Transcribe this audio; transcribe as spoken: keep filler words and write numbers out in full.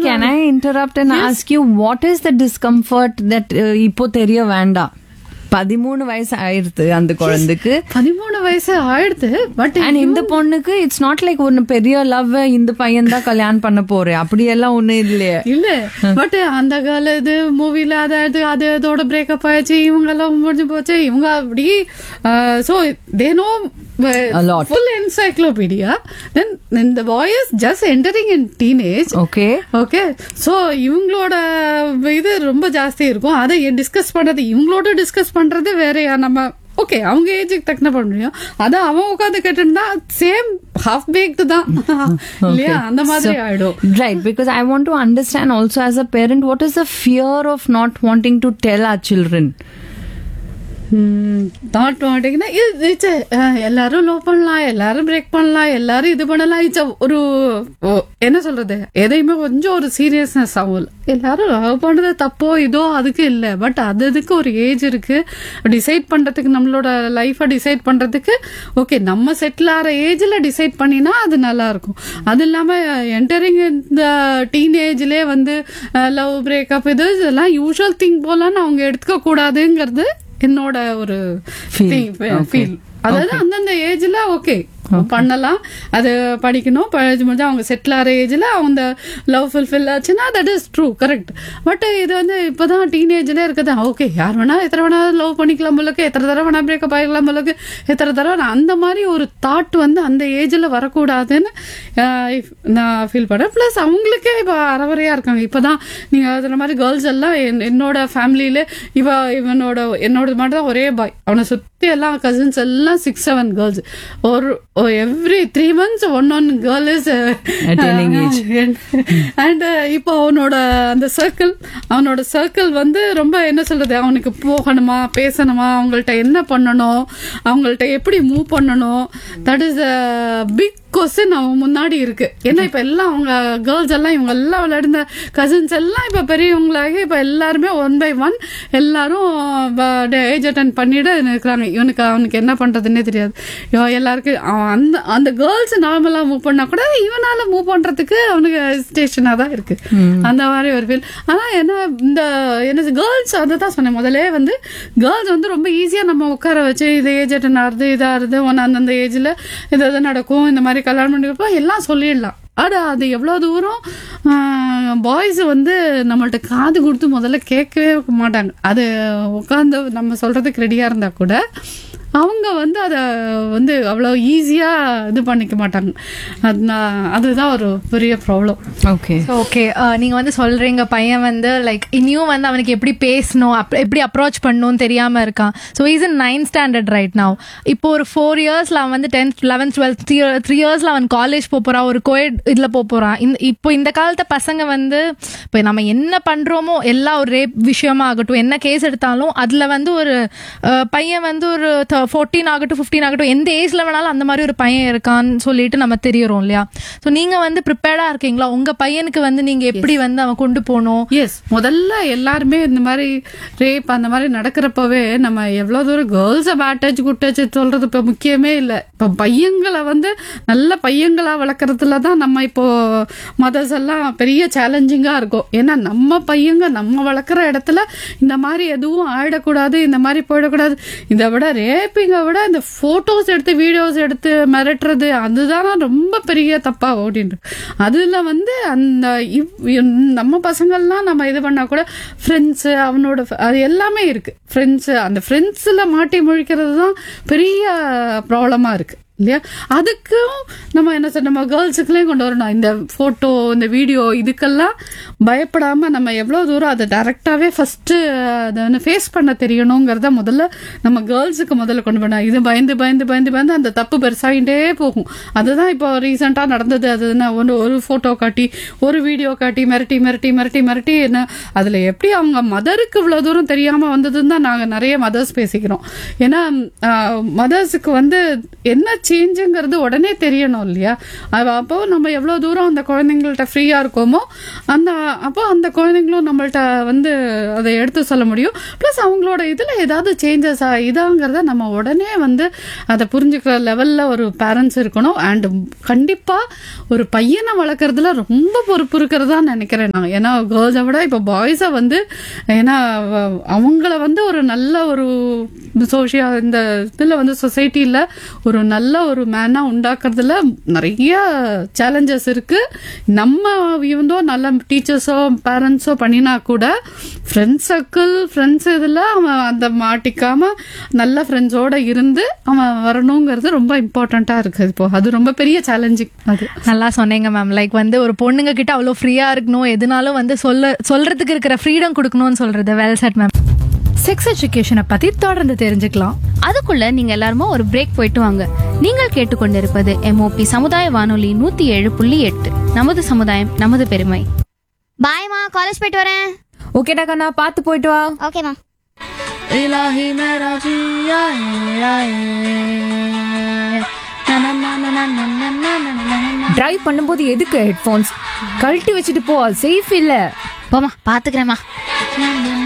can I interrupt and yes. ask you what is the discomfort that uh, இப்போ தெரிய வேண்டாம்? பதிமூணு வயசு ஆயிடுது அந்த குழந்தைக்கு, பதிமூணு வயசு ஆயிடுது. பட் இந்த பொண்ணுக்கு இட்ஸ் நாட் லைக் ஒன்னு பெரிய லவ், இந்த பையன் தான் கல்யாணம் பண்ண போறேன் அப்படியெல்லாம் ஒண்ணு இல்லையே. இல்ல பட் அந்த கால இது மூவில அதாவது அது அதோட பிரேக்கப் ஆயிடுச்சு, இவங்க எல்லாம் முடிஞ்சு போச்சு, இவங்க அப்படி so they know full encyclopedia. Then then the boy is just entering in teenage. Okay. Okay. So இவங்களோட இது ரொம்ப ஜாஸ்தி இருக்கும். அதை டிஸ்கஸ் பண்றது இவங்களோட டிஸ்கஸ் பண்றது வேறையா. நம்ம ஓகே அவங்க ஏஜுக்கு தக்கன பண்ண முடியும், அதான் அவன் உட்காந்து கேட்டுருந்தா சேம் ஹாஃப் பேக்டு தான் இல்லையா, அந்த மாதிரி ஆயிடும். Right, because I want to understand also as a parent what is the fear of not wanting to tell R children. Thought மாட்டீங்கன்னா எல்லாரும் லோ பண்ணலாம், எல்லாரும் பிரேக் பண்ணலாம், எல்லாரும் இது பண்ணலாம். இட்ஸ் ஒரு என்ன சொல்றது, எதையுமே கொஞ்சம் ஒரு சீரியஸ்னஸ் ஆகும். எல்லாரும் லவ் பண்றது தப்போ இதோ அதுக்கு இல்லை, பட் அது இதுக்கு ஒரு ஏஜ் இருக்கு டிசைட் பண்றதுக்கு, நம்மளோட லைஃபை டிசைட் பண்றதுக்கு. ஓகே நம்ம செட்டில் ஆகிற ஏஜ்ல டிசைட் பண்ணினா அது நல்லா இருக்கும். அது இல்லாம என்டரிங் இந்த டீனேஜ்லயே வந்து லவ் பிரேக்கப் இது இதெல்லாம் யூஷுவல் திங் போலான்னு அவங்க எடுத்துக்க கூடாதுங்கிறது என்னோட ஒரு ஃபீல். அதாவது அந்தந்த ஏஜ்ல ஓகே பண்ணலாம், அது படிக்கணும், படிச்சு முடிஞ்சா அவங்க செட்டில் ஆகிற ஏஜ்ல அவங்க லவ் ஃபுல்ஃபில் ஆச்சுன்னா that is true, correct. But இது வந்து இப்பதான் டீனேஜ்ல இருக்குது. ஓகே யார் வேணா எத்தனை வேணா லவ் பண்ணிக்கலாம் போலக்கு, எத்தனை தடவை வேணா பிரேக்கப் ஆகிக்கலாம் போலக்கு, எத்தனை தடவை அந்த மாதிரி ஒரு தாட் வந்து அந்த ஏஜ்ல வரக்கூடாதுன்னு நான் ஃபீல் பண்ணேன். பிளஸ் அவங்களுக்கே இப்போ அறவரையா இருக்காங்க. இப்பதான் நீங்க அதுல மாதிரி கேர்ள்ஸ் எல்லாம் என்னோட ஃபேமிலியில இவ இவனோட என்னோட மட்டும் தான் ஒரே பாய், அவனை சுத்தி எல்லாம் கசின்ஸ் எல்லாம் சிக்ஸ் செவன் கேர்ள்ஸ். ஒரு every three months one one girl is and இப்போ அவனோட அந்த சர்க்கிள் அவனோட சர்க்கிள் வந்து ரொம்ப என்ன சொல்றது, அவனுக்கு போகணுமா பேசணுமா, அவங்கள்ட்ட என்ன பண்ணணும், அவங்கள்ட்ட எப்படி மூவ் பண்ணணும், that is a big question அவன் முன்னாடி இருக்கு. ஏன்னா இப்ப எல்லாம் அவங்க கேர்ள்ஸ் எல்லாம் இவங்க எல்லாம் விளையாடுந்த கசின்ஸ் எல்லாம் இப்ப பெரியவங்களாகி இப்ப எல்லாருமே ஒன் பை ஒன் எல்லாரும் ஏஜ் அட்டன் பண்ணிட்டு இருக்கிறாங்க. இவனுக்கு அவனுக்கு என்ன பண்றதுன்னே தெரியாது. எல்லாருக்கும் அந்த அந்த கேர்ள்ஸ் நார்மலா மூவ் பண்ணா கூட இவனால மூவ் பண்றதுக்கு அவனுக்கு ஹெசிடேஷனா தான் இருக்கு, அந்த மாதிரி ஒரு ஃபீல். ஆனா என்ன இந்த என்ன கேர்ள்ஸ் அதை தான் சொன்னேன் முதலே வந்து, கேர்ள்ஸ் வந்து ரொம்ப ஈஸியா நம்ம உட்கார வச்சு இது ஏஜ் அட்டன் ஆறுது இதா ஆறுது ஒன்னு அந்தந்த ஏஜ்ல இது எது நடக்கும், இந்த மாதிரி கல்யாணம் பண்ணிருப்பா எல்லாம் சொல்லிடலாம். ஆனா அது எவ்வளவு தூரம் பாய்ஸ் வந்து நம்மள்ட்ட காது கொடுத்து முதல்ல கேட்கவே மாட்டாங்க. அது உட்காந்து நம்ம சொல்றதுக்கு ரெடியா இருந்தா கூட அவங்க வந்து அதை வந்து அவ்வளோ ஈஸியா இது பண்ணிக்க மாட்டாங்க. அதுதான் ஒரு பெரிய ப்ராப்ளம். ஓகே ஓகே நீங்க வந்து சொல்றீங்க பையன் வந்து லைக் இன்னும் வந்து அவனுக்கு எப்படி பேசணும் எப்படி அப்ரோச் பண்ணணும்னு தெரியாம இருக்கான். So is in ninth standard right now. இப்போ ஒரு ஃபோர் இயர்ஸ்ல அவன் வந்து டென்த் லெவன்த் டுவெல்த் த்ரீ இயர்ஸ்ல அவன் காலேஜ் போக போறான், ஒரு கோயட் இதுல போக போறான். இப்போ இந்த காலத்து பசங்க வந்து இப்போ நம்ம என்ன பண்றோமோ எல்லா ஒரு ரேப் விஷயமா ஆகட்டும், என்ன கேஸ் எடுத்தாலும் அதுல வந்து ஒரு பையன் வந்து ஒரு ஃபோர்டீன் ஆகட்டும் ஃபிஃப்டீன் ஆகட்டும் எந்த ஏஜ்ல வேணாலும் அந்த மாதிரி ஒரு பையன் இருக்கான்னு சொல்லிட்டு நம்ம தெரியறோம் இல்லையா. ஸோ நீங்க வந்து ப்ரிப்பேர்டா இருக்கீங்களா உங்க பையனுக்கு வந்து நீங்க எப்படி வந்து அவன் கொண்டு போகணும்? எஸ், முதல்ல எல்லாருமே இந்த மாதிரி ரேப் அந்த மாதிரி நடக்கிறப்பவே நம்ம எவ்வளவு தூரம் கேர்ள்ஸை பேட் டச் குட் டச் சொல்றது இப்போ முக்கியமே இல்லை. இப்போ பையங்களை வந்து நல்ல பையங்களா வளர்க்கறதுல தான் நம்ம இப்போ மதர்ஸ் எல்லாம் பெரிய சேலஞ்சிங்கா இருக்கும். ஏன்னா நம்ம பையங்க நம்ம வளர்க்குற இடத்துல இந்த மாதிரி எதுவும் ஆயிடக்கூடாது, இந்த மாதிரி போயிடக்கூடாது. இதை விட ரேப் விட இந்த போட்டோஸ் எடுத்து வீடியோஸ் எடுத்து மிரட்டுறது அதுதான் ரொம்ப பெரிய தப்பா ஓடிட்டு. அதுல வந்து அந்த நம்ம பசங்கள்லாம் நம்ம இது பண்ணா கூட ஃப்ரெண்ட்ஸ் அவனோட அது எல்லாமே இருக்கு. ஃப்ரெண்ட்ஸ் அந்த ஃப்ரெண்ட்ஸ்ல மாட்டி முழிக்கிறது தான் பெரிய ப்ராப்ளமா இருக்கு இல்லையா. அதுக்கும் நம்ம என்ன சார் நம்ம கேர்ள்ஸுக்குள்ளே கொண்டு வரணும். இந்த போட்டோ இந்த வீடியோ இதுக்கெல்லாம் பயப்படாம நம்ம எவ்வளவு தூரம் அதை டைரக்டாவே ஃபர்ஸ்ட் அதை வந்து ஃபேஸ் பண்ண தெரியணுங்கிறத முதல்ல நம்ம கேர்ள்ஸுக்கு முதல்ல கொண்டு போனோம். இது பயந்து பயந்து பயந்து பயந்து அந்த தப்பு பெருசாகிட்டே போகும். அதுதான் இப்போ ரீசெண்டா நடந்தது. அதுனா ஒன்று ஒரு போட்டோ காட்டி ஒரு வீடியோ காட்டி மிரட்டி மிரட்டி மிரட்டி மிரட்டி என்ன அதுல எப்படி அவங்க மதருக்கு இவ்வளவு தூரம் தெரியாம வந்ததுன்னு தான் நாங்க நிறைய மதர்ஸ் பேசிக்கிறோம். ஏன்னா மதர்ஸுக்கு வந்து என்ன சேஞ்சுங்கிறது உடனே தெரியணும் இல்லையா? அவ- அப்போ நம்ம எவ்வளவு தூரம் அந்த குழந்தைங்கள்ட்ட ஃப்ரீயா இருக்கோமோ அந்த அப்போ அந்த குழந்தைங்களும் நம்மள்ட்ட வந்து அதை எடுத்து சொல்ல முடியும். ப்ளஸ் அவங்களோட இதுல ஏதாவது சேஞ்சஸ் இதாங்கிறத நம்ம உடனே வந்து அதை புரிஞ்சுக்கிற லெவல்ல ஒரு பேரண்ட்ஸ் இருக்கணும். அண்ட் கண்டிப்பா ஒரு பையனை வளர்க்கறதுல ரொம்ப பொறுப்பு இருக்கிறதா நினைக்கிறேன் நான். ஏன்னா கேர்ள்ஸை விட இப்போ பாய்ஸை வந்து ஏன்னா அவ- அவங்கள வந்து ஒரு நல்ல ஒரு சோஷியா இந்த இதில் வந்து சொசைட்டியில் ஒரு நல்ல ஒரு மேனாக உண்டாக்குறதுல நிறைய சேலஞ்சஸ் இருக்கு. நம்ம இவந்தோ நல்ல டீச்சர்ஸோ பேரண்ட்ஸோ பண்ணினா கூட ஃப்ரெண்ட்ஸ் சர்க்கிள் ஃப்ரெண்ட்ஸ் இதில் அவன் அந்த மாட்டிக்காம நல்ல ஃப்ரெண்ட்ஸோட இருந்து அவன் வரணுங்கிறது ரொம்ப இம்பார்ட்டண்ட்டாக இருக்குது. இப்போ அது ரொம்ப பெரிய சேலஞ்சிங். அது நல்லா சொன்னீங்க மேம். லைக் வந்து ஒரு பொண்ணுங்க கிட்ட அவ்வளோ ஃப்ரீயா இருக்கணும், எதுனாலும் வந்து சொல்ல சொல்றதுக்கு இருக்கிற ஃப்ரீடம் கொடுக்கணும்னு சொல்றது வெல் செட் மேம். செக்ஸ் எஜுகேஷனை பத்தி தொடர்ந்து தெரிஞ்சுக்கலாம். அதுக்குள்ள நீங்க எல்லாருமே ஒரு பிரேக் போயிட்டு வாங்க. நீங்கள் கேட்டுக்கொண்டிருப்பது எம்ஓபி சமுதாய வானொலி நூத்தி ஏழு புள்ளி எட்டு. நமது சமுதாயம் நமது பெருமை. பாய்மா, காலேஜ் போயிட்டு வரேன். ஓகேடா கண்ணா, பார்த்து போயிட்டு வா. ஓகேமா. டிரைவ் பண்ணும்போது எதுக்கு ஹெட்போன்ஸ்? கழட்டி வச்சுட்டு போ, சேஃப் இல்ல. போமா, பாத்துக்கிறேமா.